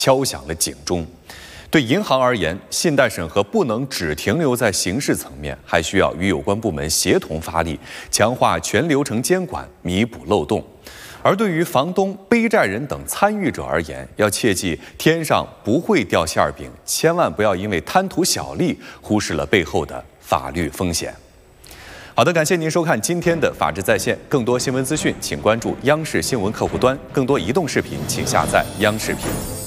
敲响了警钟。对银行而言，信贷审核不能只停留在刑事层面，还需要与有关部门协同发力，强化全流程监管，弥补漏洞。而对于房东、背债人等参与者而言，要切记天上不会掉馅饼，千万不要因为贪图小利，忽视了背后的法律风险。好的，感谢您收看今天的《法治在线》，更多新闻资讯，请关注央视新闻客户端；更多移动视频，请下载央视频。